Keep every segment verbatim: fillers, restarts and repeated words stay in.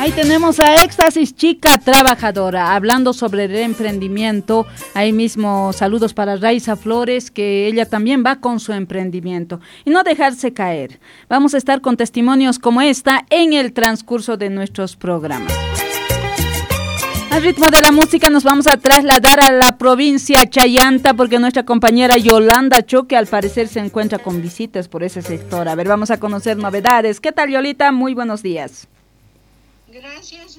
Ahí tenemos a Éxtasis Chica Trabajadora, hablando sobre el emprendimiento. Ahí mismo saludos para Raiza Flores, que ella también va con su emprendimiento. Y no dejarse caer. Vamos a estar con testimonios como esta en el transcurso de nuestros programas. Al ritmo de la música nos vamos a trasladar a la provincia Chayanta, porque nuestra compañera Yolanda Choque al parecer se encuentra con visitas por ese sector. A ver, vamos a conocer novedades. ¿Qué tal, Yolita? Muy buenos días. Gracias,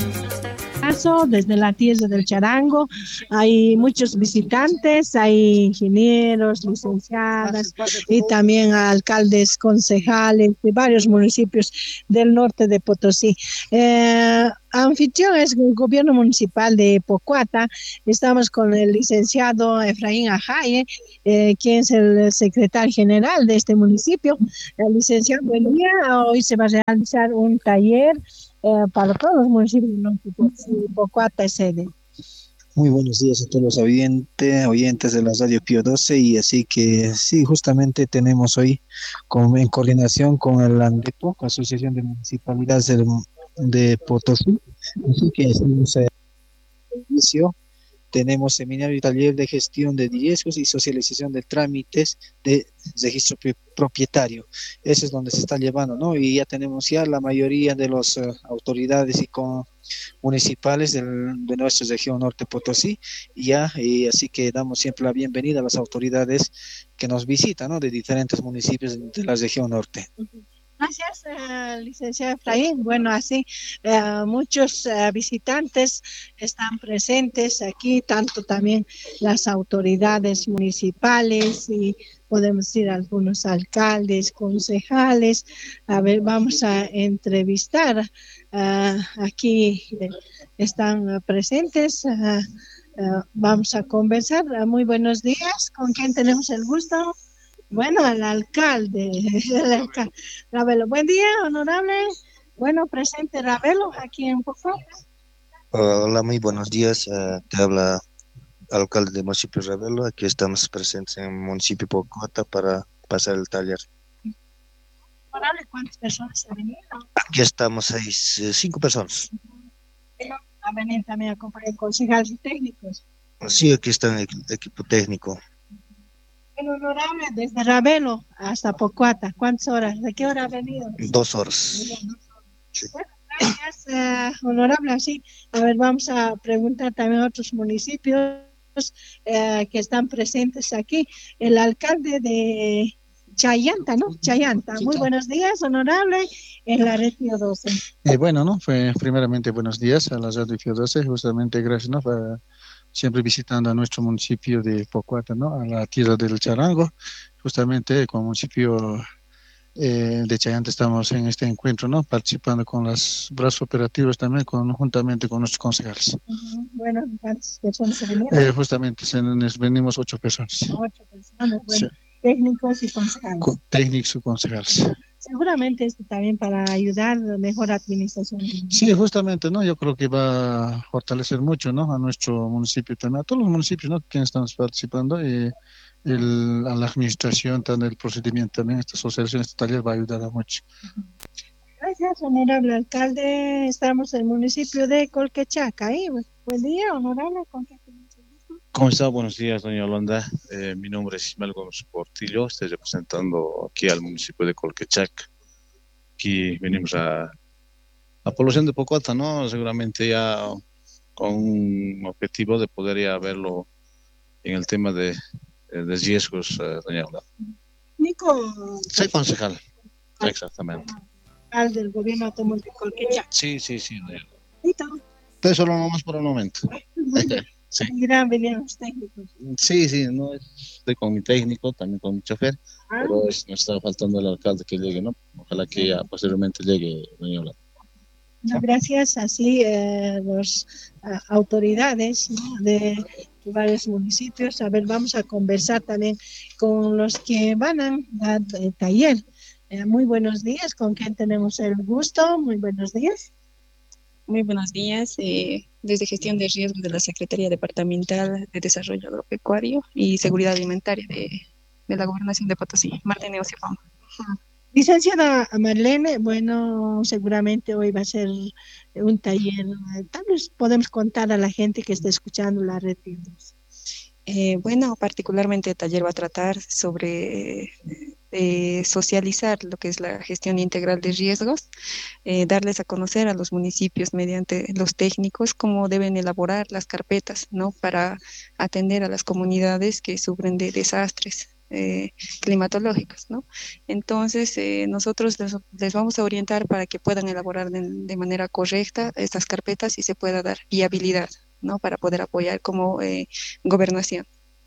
Paso desde la tierra del Charango. Hay muchos visitantes, hay ingenieros, licenciadas y también alcaldes, concejales de varios municipios del norte de Potosí. Eh, anfitrión es el gobierno municipal de Pocuata. Estamos con el licenciado Efraín Ajaye, eh, quien es el secretario general de este municipio. El licenciado, buen día. Hoy se va a realizar un taller Eh, para todos los municipios de Pocuata es sede. Muy buenos días a todos los oyentes, oyentes de la Radio Pío doce, y así que sí, justamente tenemos hoy con, en coordinación con el ANDEPO, Asociación de Municipalidades de, de Potosí, así que estamos en inicio. Tenemos seminario y taller de gestión de riesgos y socialización de trámites de registro propietario. Eso es donde se está llevando, ¿no? Y ya tenemos ya la mayoría de las uh, autoridades y con municipales del, de nuestra región Norte Potosí, y ya, y así que damos siempre la bienvenida a las autoridades que nos visitan, ¿no? De diferentes municipios de la región Norte. Gracias, uh, licenciado Efraín. Bueno, así uh, muchos uh, visitantes están presentes aquí, tanto también las autoridades municipales y podemos decir algunos alcaldes, concejales. A ver, vamos a entrevistar. Uh, aquí eh, están uh, presentes. Uh, uh, vamos a conversar. Uh, muy buenos días. ¿Con quién tenemos el gusto? Bueno, el alcalde, el alcalde, Ravelo. Buen día, honorable. Bueno, presente Ravelo, aquí en Pocuata. Hola, muy buenos días. Uh, te habla alcalde del municipio Ravelo. Aquí estamos presentes en el municipio Pocuata para pasar el taller. Honorable, ¿cuántas personas han venido? Aquí estamos seis, eh, cinco personas. ¿Han venido también a acompañar concejales y técnicos? Sí, aquí está el equipo técnico. El honorable, desde Ravelo hasta Pocuata, ¿cuántas horas? ¿De qué hora ha venido? Dos horas. Sí. Bueno, gracias, uh, honorable. Así, a ver, vamos a preguntar también a otros municipios uh, que están presentes aquí. El alcalde de Chayanta, ¿no? Chayanta. Muy buenos días, honorable, en la red Pío doce. Eh, bueno, ¿no? Fue primeramente buenos días a la radio Pío doce, justamente gracias, ¿no? Para siempre visitando a nuestro municipio de Pocuata, ¿no? A la tierra del Charango. Justamente con el municipio eh, de Chayanta estamos en este encuentro, ¿no? Participando con los brazos operativos también, conjuntamente con nuestros concejales. Uh-huh. Bueno, ¿cuántas personas se vinieron? Eh, justamente se, nos venimos ocho personas. Ocho personas, bueno, sí. Técnicos y concejales. Con, técnicos y concejales. Seguramente esto también para ayudar a mejor administración. Sí, justamente, ¿no? Yo creo que va a fortalecer mucho, ¿no? A nuestro municipio también, a todos los municipios, ¿no? Que estamos participando, y el, a la administración, también el procedimiento, también esta asociación, este taller va a ayudar a mucho. Gracias, honorable alcalde. Estamos en el municipio de Colquechaca. ¿eh? Buen día, honorable. ¿Con qué ¿Cómo está? Buenos días, doña Yolanda. Eh, mi nombre es Ismael Gómez Portillo. Estoy representando aquí al municipio de Colquechaca. Aquí venimos a la población de Pocuata, ¿no? Seguramente ya con un objetivo de poder ya verlo en el tema de, de riesgos, eh, doña Yolanda. Nico. Soy concejal, exactamente. Al del gobierno autónomo de Colquechaca. Sí, sí, sí, doña Yolanda. ¿Y tú? Estoy solo nomás por el momento. Sí. Irán venir los técnicos. Sí, sí, no estoy con mi técnico, también con mi chofer, ah. pero es, nos está faltando el alcalde que llegue, ¿no? Ojalá que ya posteriormente llegue, doña Yolanda. No, gracias, así eh, las uh, autoridades, ¿no? de, de varios municipios. A ver, vamos a conversar también con los que van a dar el taller. Eh, muy buenos días, ¿con quién tenemos el gusto? Muy buenos días. Muy buenos días, eh, desde Gestión de Riesgos de la Secretaría Departamental de Desarrollo Agropecuario y Seguridad Alimentaria de, de la Gobernación de Potosí, Marta Neocio Pama. Licenciada Marlene, bueno, seguramente hoy va a ser un taller. eh, Tal vez podemos contar a la gente que está escuchando la red Pío doce. Eh, bueno, particularmente el taller va a tratar sobre eh, socializar lo que es la gestión integral de riesgos, eh, darles a conocer a los municipios mediante los técnicos cómo deben elaborar las carpetas, ¿no? Para atender a las comunidades que sufren de desastres eh, climatológicos, ¿no? Entonces, eh, nosotros les, les vamos a orientar para que puedan elaborar de, de manera correcta estas carpetas y se pueda dar viabilidad, ¿no? Para poder apoyar como eh, gobernación.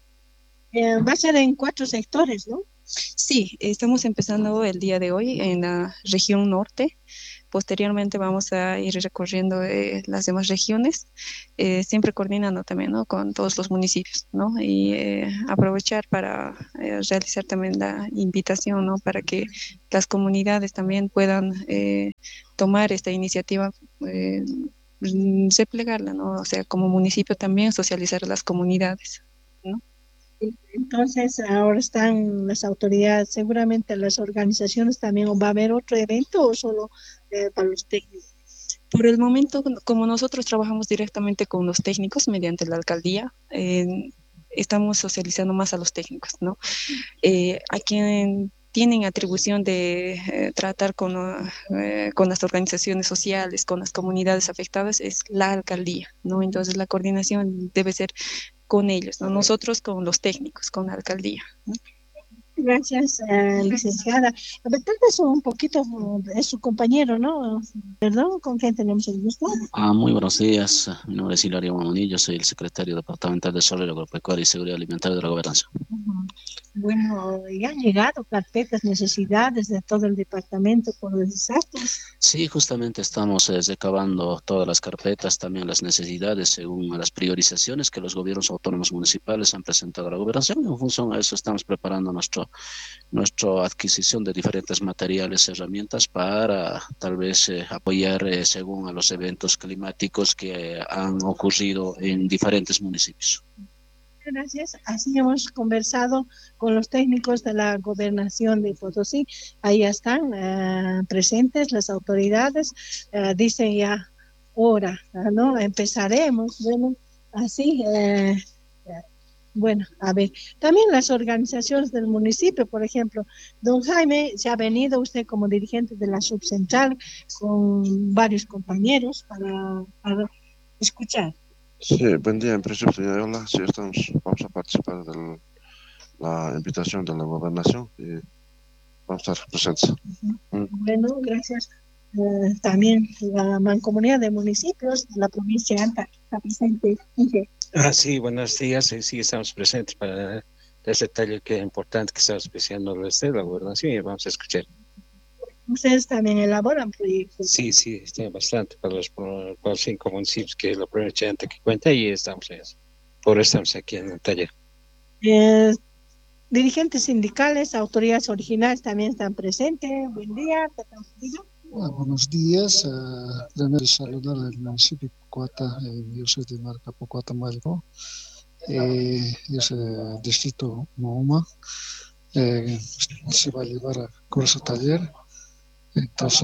Eh, va a ser en cuatro sectores, ¿no? Sí, estamos empezando el día de hoy en la región norte. Posteriormente vamos a ir recorriendo eh, las demás regiones, eh, siempre coordinando también, ¿no? Con todos los municipios, ¿no? Y eh, aprovechar para eh, realizar también la invitación, ¿no? Para que las comunidades también puedan eh, tomar esta iniciativa, eh, replegarla, ¿no? O sea, como municipio también socializar a las comunidades, ¿no? Entonces, ahora están las autoridades, seguramente las organizaciones también, ¿o va a haber otro evento o solo eh, para los técnicos? Por el momento, como nosotros trabajamos directamente con los técnicos mediante la alcaldía, eh, estamos socializando más a los técnicos, ¿no? Eh, a quien tienen atribución de eh, tratar con, eh, con las organizaciones sociales, con las comunidades afectadas, es la alcaldía, ¿no? Entonces la coordinación debe ser con ellos, ¿no? Nosotros con los técnicos, con la alcaldía, ¿no? Gracias, eh, licenciada. A ver, tal vez un poquito es su compañero, ¿no? Perdón, ¿con quién tenemos el gusto? Ah, muy buenos días. Mi nombre es Hilario Mamonillo, soy el secretario departamental de Desarrollo Agropecuario y Seguridad Alimentaria de la Gobernación. Uh-huh. Bueno, ya han llegado carpetas, necesidades de todo el departamento por los desastres. Sí, justamente estamos eh, recabando todas las carpetas, también las necesidades según las priorizaciones que los gobiernos autónomos municipales han presentado a la Gobernación. En función a eso estamos preparando nuestro, nuestra adquisición de diferentes materiales y herramientas para tal vez eh, apoyar eh, según a los eventos climáticos que eh, han ocurrido en diferentes municipios. Gracias. Así hemos conversado con los técnicos de la Gobernación de Potosí. Ahí están uh, presentes las autoridades. Uh, dicen ya, hora, ¿no? Empezaremos. Bueno, así. Uh, uh, bueno, a ver. También las organizaciones del municipio, por ejemplo. Don Jaime, se ha venido usted como dirigente de la subcentral con varios compañeros para, para escuchar. Sí, buen día, en principio, hola, sí, estamos, vamos a participar de la invitación de la gobernación y vamos a estar presentes. Uh-huh. Mm. Bueno, gracias. Uh, también la mancomunidad de municipios de la provincia de Anta está presente. Ah, sí, buenos días, sí, sí, estamos presentes para ese detalle que es importante que estamos especiando desde la gobernación y vamos a escuchar. ¿Ustedes también elaboran proyectos? Sí, sí, está bastante para los, para los cinco municipios que la provincia de Anta que cuenta y estamos en eso. Por eso estamos aquí en el taller. Eh, dirigentes sindicales, autoridades originales también están presentes. Buen día. Ah, buenos días. Uh, primero saludar al municipio de Pocuata. Eh, yo soy de marca Pocuata Malgo. Eh, yo soy del distrito Mohoma. Eh, se va a llevar a curso taller. Entonces,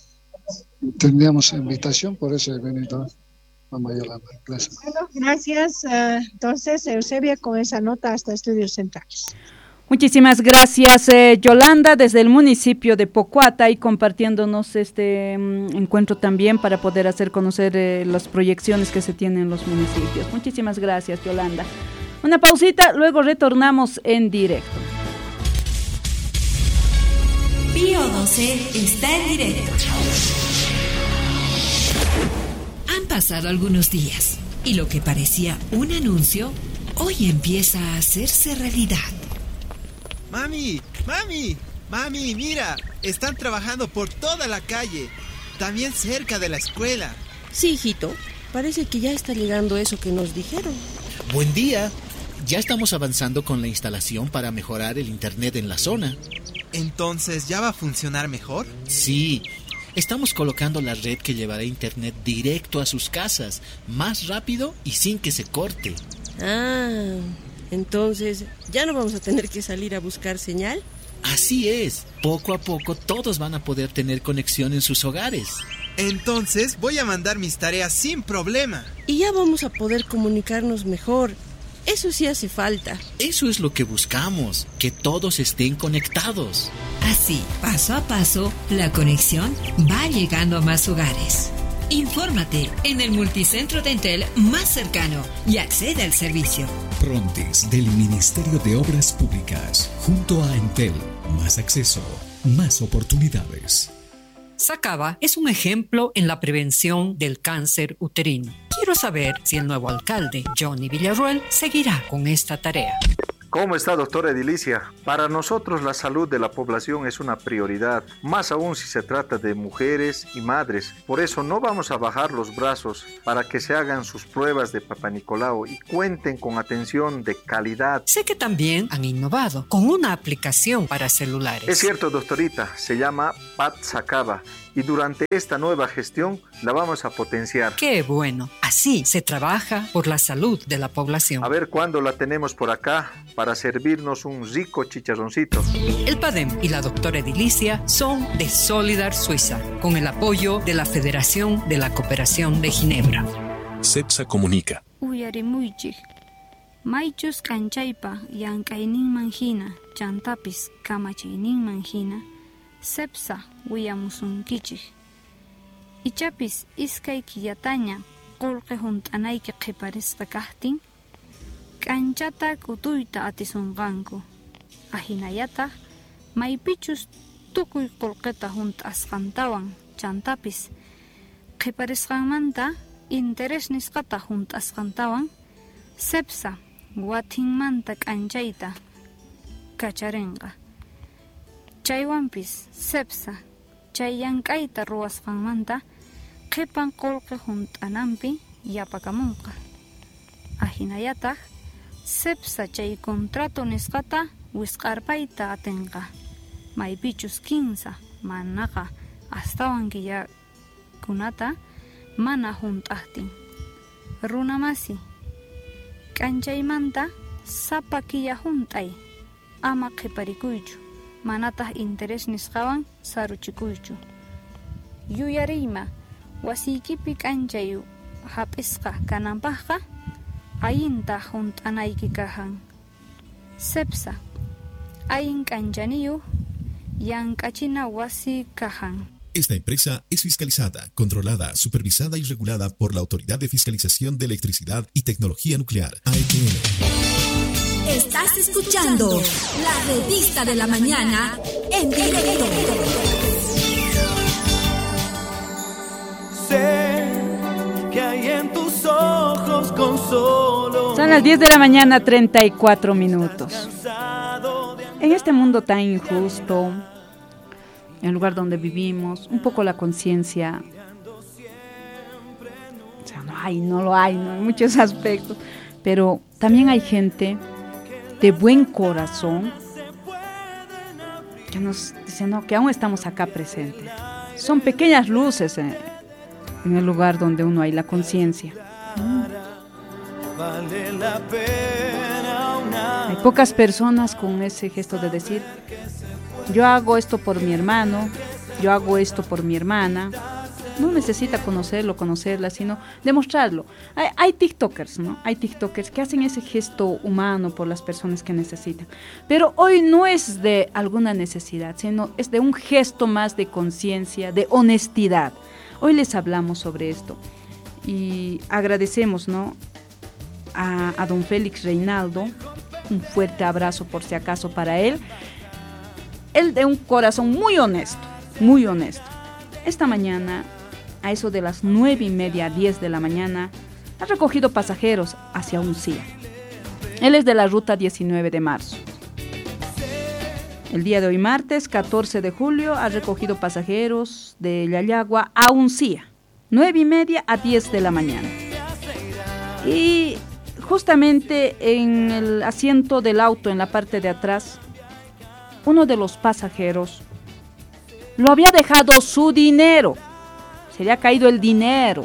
uh, teníamos invitación, por eso he venido a Mayolanda. Gracias. Bueno, gracias. Uh, entonces, Eusebia, con esa nota hasta Estudios Centrales. Muchísimas gracias, eh, Yolanda, desde el municipio de Pocuata y compartiéndonos este um, encuentro también para poder hacer conocer eh, las proyecciones que se tienen en los municipios. Muchísimas gracias, Yolanda. Una pausita, luego retornamos en directo. Pío doce está en directo. Han pasado algunos días y lo que parecía un anuncio hoy empieza a hacerse realidad. Mami, mami, mami, mira, están trabajando por toda la calle, también cerca de la escuela. Sí, hijito, parece que ya está llegando eso que nos dijeron. Buen día, ya estamos avanzando con la instalación para mejorar el internet en la zona. ¿Entonces ya va a funcionar mejor? Sí, estamos colocando la red que llevará internet directo a sus casas, más rápido y sin que se corte. Ah, entonces, ¿ya no vamos a tener que salir a buscar señal? Así es, poco a poco todos van a poder tener conexión en sus hogares. Entonces voy a mandar mis tareas sin problema. Y ya vamos a poder comunicarnos mejor. Eso sí hace falta. Eso es lo que buscamos, que todos estén conectados. Así, paso a paso, la conexión va llegando a más hogares. Infórmate en el multicentro de Entel más cercano y accede al servicio. Prontis del Ministerio de Obras Públicas, junto a Entel, más acceso, más oportunidades. Sacaba es un ejemplo en la prevención del cáncer uterino. Quiero saber si el nuevo alcalde, Johnny Villarroel, seguirá con esta tarea. ¿Cómo está, doctora Edilicia? Para nosotros la salud de la población es una prioridad, más aún si se trata de mujeres y madres. Por eso no vamos a bajar los brazos para que se hagan sus pruebas de Papá Nicolau y cuenten con atención de calidad. Sé que también han innovado con una aplicación para celulares. Es cierto, doctorita, se llama Pat Sacaba y durante esta nueva gestión la vamos a potenciar. ¡Qué bueno! Así se trabaja por la salud de la población. A ver cuándo la tenemos por acá para servirnos un rico chicharroncito. El PADEM y la doctora Edilicia son de Solidar Suiza, con el apoyo de la Federación de la Cooperación de Ginebra. CEPSA comunica. Uyarimuychik. Maychus kanchaypa llank'ayninman hina, chantapis kamachayninman hina, CEPSA willamusunkichik. Ichapis iskay killataña qullqi hunt'anayki qiparisqa kaqtin, k'anchata k'utuyta atisunqanku. Ahinallataq maypichus tukuy qullqita hunt'asqantawan chantapis qiparisqanmanta interés nisqata hunt'asqantawan CEPSA watinmanta k'anchayta kacharinqa. Chaywanpis CEPSA chay llank'ayta ruwasqanmanta qipan qullqi hunt'ananpi yapakamunqa. Ahinallataq CEPSA chay contrato nisqata wisq'arpayta atinqa. Maypichus kinsa manaqa astawan killakunata mana hunt'aqtin. Runamasi, k'anchaymanta sapa killa hunt'ay, ama qiparikuychu, manataq interés nisqawan saruchikuychu. Yuyariyma, wasiykipi k'anchay hap'isqa kananpaqqa ayinta hunt'anayki kahan. CEPSA ayin k'anchaniyuq llank'achina wasi kahan. Esta empresa es fiscalizada, controlada, supervisada y regulada por la Autoridad de Fiscalización de Electricidad y Tecnología Nuclear, A E T N. Estás escuchando la revista de la mañana en directo. Sé que hay en tus ojos con solo... Son las diez de la mañana, treinta y cuatro minutos. En este mundo tan injusto, en el lugar donde vivimos, un poco la conciencia, o sea, no hay, no lo hay, ¿no? En muchos aspectos, pero también hay gente de buen corazón que nos dice, no, que aún estamos acá presentes. Son pequeñas luces en, en el lugar donde uno hay la conciencia. Mm. Hay pocas personas con ese gesto de decir, yo hago esto por mi hermano, yo hago esto por mi hermana. No necesita conocerlo, conocerla, sino demostrarlo. Hay, hay TikTokers, ¿no? Hay TikTokers que hacen ese gesto humano por las personas que necesitan. Pero hoy no es de alguna necesidad, sino es de un gesto más de conciencia, de honestidad. Hoy les hablamos sobre esto y agradecemos, ¿no?, a, a don Félix Reinaldo. Un fuerte abrazo por si acaso para él. Él de un corazón muy honesto, muy honesto. Esta mañana, a eso de las nueve y media, diez de la mañana, ha recogido pasajeros hacia Uncía. Él es de la ruta diecinueve de marzo. El día de hoy, martes catorce de julio, ha recogido pasajeros de Yayagua a Uncía, nueve y media a diez de la mañana. Y justamente en el asiento del auto, en la parte de atrás, uno de los pasajeros lo había dejado su dinero, se le ha caído el dinero.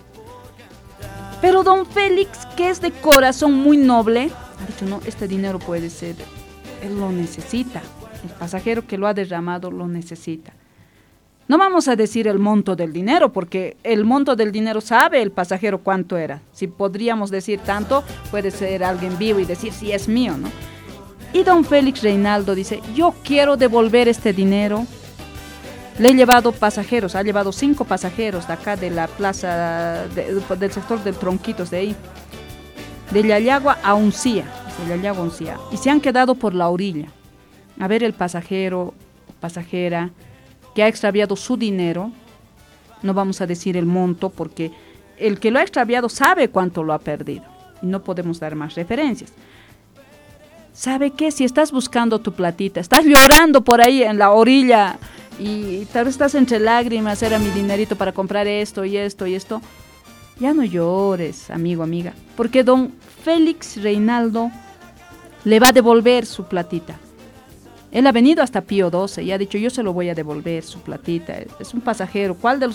Pero don Félix, que es de corazón muy noble, ha dicho, no, este dinero puede ser, él lo necesita. El pasajero que lo ha derramado lo necesita. No vamos a decir el monto del dinero, porque el monto del dinero sabe el pasajero cuánto era. Si podríamos decir tanto, puede ser alguien vivo y decir si es mío, ¿no? Y don Félix Reinaldo dice, yo quiero devolver este dinero. Le he llevado pasajeros, ha llevado cinco pasajeros de acá de la plaza, de, del sector del Tronquitos de ahí, de Yayagua a Uncía, de Yayagua a Uncía, y se han quedado por la orilla. A ver el pasajero, pasajera, que ha extraviado su dinero, no vamos a decir el monto, porque el que lo ha extraviado sabe cuánto lo ha perdido, y no podemos dar más referencias. ¿Sabe qué? Si estás buscando tu platita, estás llorando por ahí en la orilla, y tal vez estás entre lágrimas, era mi dinerito para comprar esto y esto y esto, ya no llores, amigo, amiga, porque don Félix Reinaldo le va a devolver su platita. Él ha venido hasta Pío doce y ha dicho, yo se lo voy a devolver su platita, es un pasajero, ¿cuál de los